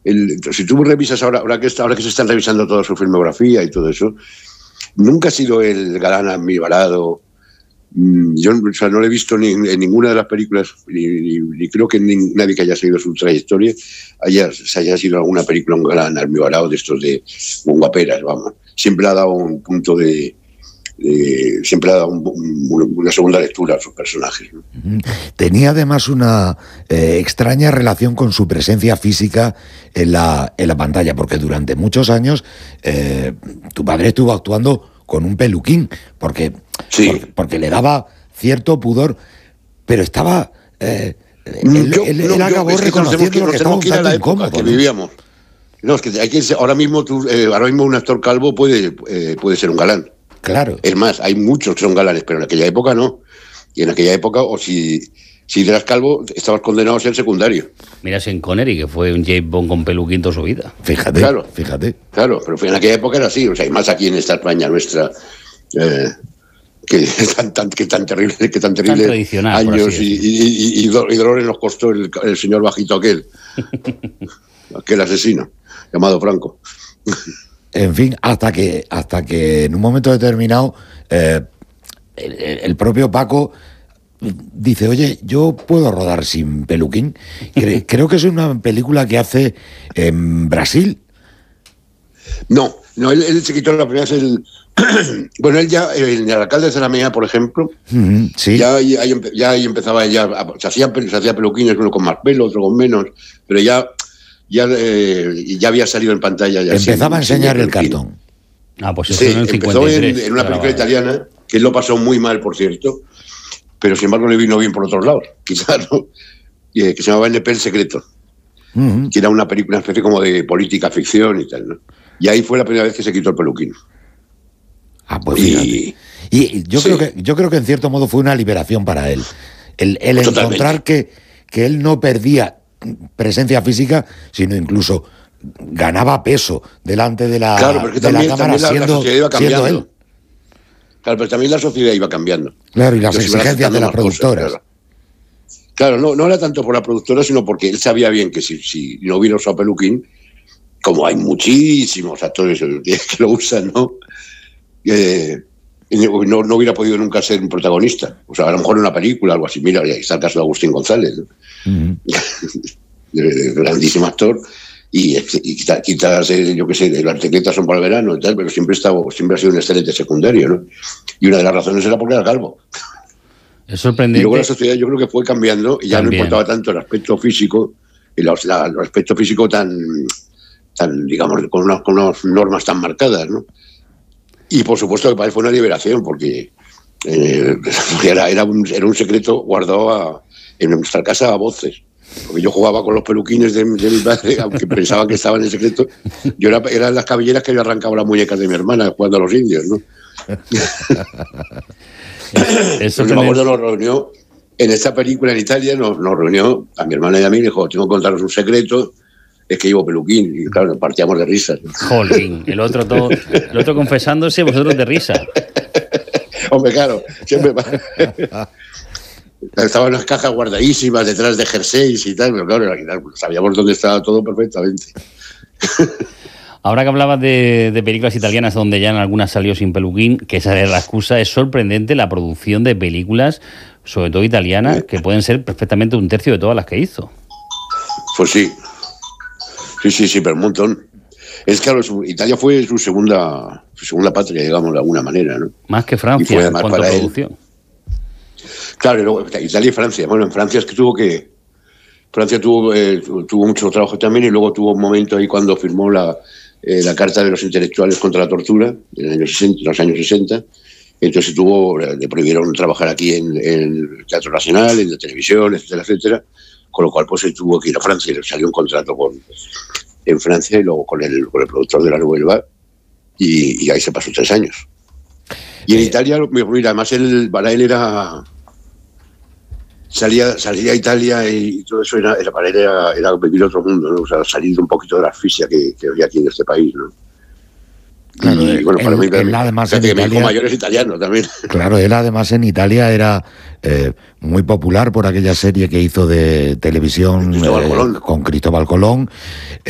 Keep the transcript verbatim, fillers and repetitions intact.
el, si tú revisas ahora, ahora que, está, ahora que se están revisando toda su filmografía y todo eso, nunca ha sido el galán admirado. Yo, o sea, no lo he visto ni en ninguna de las películas, ni, ni, ni creo que ni, nadie que haya seguido su trayectoria haya, se haya sido alguna película un galán almibarado de estos de guaperas, vamos. Siempre ha dado un punto de... de siempre ha dado un, un, una segunda lectura a sus personajes, ¿no? Tenía además una eh, extraña relación con su presencia física en la, en la pantalla, porque durante muchos años eh, tu padre estuvo actuando con un peluquín, porque, sí. porque, porque le daba cierto pudor, pero estaba... Eh, él, yo, él, no, él acabó yo, es que reconociendo que, que estaba un tanto incómodo, que ¿no? vivíamos. No, es que, hay que ahora mismo tú, eh, ahora mismo un actor calvo puede, eh, puede ser un galán. Claro. Es más, hay muchos que son galanes, pero en aquella época no. Y en aquella época, o si, si eras calvo, estabas condenado a ser secundario. Mira Sean Connery, que fue un James Bond con peluquín toda su vida. Fíjate, claro, fíjate. Claro, pero en aquella época era así. O sea, y más aquí en esta España nuestra, eh, que tan, tan, que tan terrible, que tan terrible tan tradicional, años y, y, y, y, y dolores nos costó el, el señor bajito aquel, aquel asesino llamado Franco. En fin, hasta que hasta que en un momento determinado eh, el, el propio Paco dice, oye, yo puedo rodar sin peluquín. Cre- creo que es una película que hace en Brasil. No, no, él, él se quitó la primera vez el... bueno, él ya, en el alcalde de Zalamea, por ejemplo, Mm-hmm, sí. ya, ya, ya ahí empezaba, ya, se, hacía, se hacía peluquines, uno con más pelo, otro con menos, pero ya... Ya, eh, ya había salido en pantalla. Ya empezaba sin, a enseñar sin el cartón. Ah, pues sí, en el empezó en, en una película grabado. italiana, que él lo pasó muy mal, por cierto, pero sin embargo le vino bien por otros lados, quizás, ¿no? Eh, que se llamaba N P El Secreto, Mm-hmm. que era una película, una especie como de política ficción y tal, ¿no? Y ahí fue la primera vez que se quitó el peluquín. Ah, pues fíjate. Y, y yo, sí. creo que, yo creo que en cierto modo fue una liberación para él. El, el encontrar que, que él no perdía presencia física, sino incluso ganaba peso delante de la, claro, porque de también, la cámara también la, siendo, la sociedad iba cambiando. siendo él. Claro, pero también la sociedad iba cambiando. Claro, y las Entonces, exigencias de las productoras. Cosas, claro, claro no, no era tanto por la productora, sino porque él sabía bien que si, si no hubiera usado peluquín, como hay muchísimos actores que, que lo usan, ¿no? Eh, no, no hubiera podido nunca ser un protagonista. O sea, a lo mejor en una película, algo así. Mira, ahí está el caso de Agustín González, ¿no? Uh-huh. Grandísimo actor. Y, y quizás, quizás, yo qué sé, las tecletas son para el verano y tal, pero siempre, estaba, siempre ha sido un excelente secundario, ¿no? Y una de las razones era porque era calvo. Es sorprendente. Y luego la sociedad yo creo que fue cambiando y ya También. no importaba tanto el aspecto físico, el, la, el aspecto físico tan, tan digamos, con unas, con unas normas tan marcadas, ¿no? Y por supuesto que para él fue una liberación, porque eh, era, era, un, era un secreto guardado a, en nuestra casa a voces. Porque yo jugaba con los peluquines de, de mi padre, aunque pensaban que estaban en secreto. Yo era, eran las cabelleras que yo arrancaba las muñecas de mi hermana jugando a los indios, ¿no? Eso me acuerdo, nos reunió en esta película en Italia, nos, nos reunió a mi hermana y a mí, y dijo, tengo que contaros un secreto. Es que llevo peluquín, y claro, nos partíamos de risas. Jolín, el otro todo, el otro confesándose, vosotros de risa. Hombre, claro, siempre estaban las cajas guardadísimas detrás de jerseys y tal, pero claro, sabíamos dónde estaba todo perfectamente. Ahora que hablabas de, de películas italianas donde ya en algunas salió sin peluquín, que esa era la excusa, es sorprendente la producción de películas, sobre todo italianas, que pueden ser perfectamente un tercio de todas las que hizo. Pues sí. Sí, sí, sí, pero un montón. Es claro, su, Italia fue su segunda su segunda patria, digamos, de alguna manera, ¿no? Más que Francia en cuanto a producción. Él. Claro, y luego, Italia y Francia. Bueno, en Francia es que tuvo que... Francia tuvo, eh, tuvo mucho trabajo también y luego tuvo un momento ahí cuando firmó la, eh, la Carta de los Intelectuales contra la Tortura, en, años sesenta, en los años sesenta. Entonces tuvo, le prohibieron trabajar aquí en, en el Teatro Nacional, en la televisión, etcétera, etcétera. Con lo cual, pues él tuvo que ir a Francia y le salió un contrato con, en Francia y luego con el, con el productor de la Nouvelle Vague y, y ahí se pasó tres años. Y en eh, Italia, mira, además él, para él era... Salía, salía a Italia y todo eso era, era para él era, era vivir otro mundo, ¿no? O sea, salir un poquito de la asfixia que, que había aquí en este país, ¿no? Claro, y, bueno, para él, mí, él además en Italia, mi hijo mayor es italiano también. Claro, él además en Italia era eh, muy popular por aquella serie que hizo de televisión Cristóbal eh, Colón. con Cristóbal Colón.